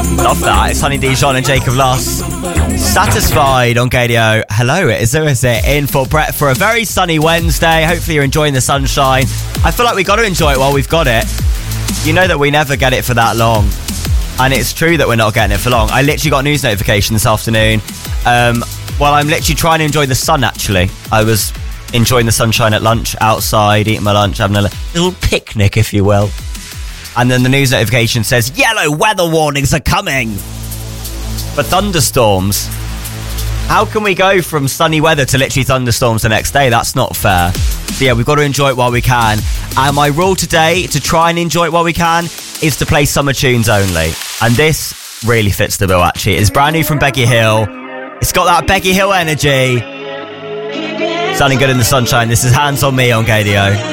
Love that. It's Honey Dijon and Jacob Loss. Satisfied on Gadio. Hello, is it in for Brett for a very sunny Wednesday. Hopefully you're enjoying the sunshine. I feel like we got to enjoy it while we've got it. You know that we never get it for that long. And it's true that we're not getting it for long. I literally got a news notification this afternoon. Well, I'm literally trying to enjoy the sun, actually. I was enjoying the sunshine at lunch, outside, eating my lunch, having a little picnic, if you will. And then the news notification says, yellow weather warnings are coming for thunderstorms. How can we go from sunny weather to literally thunderstorms the next day? That's not fair. So yeah, we've got to enjoy it while we can. And my rule today, to try and enjoy it while we can, is to play summer tunes only. And this really fits the bill, actually. It's brand new from Becky Hill. It's got that Becky Hill energy. Sounding good in the sunshine. This is Hands on Me on Gadio.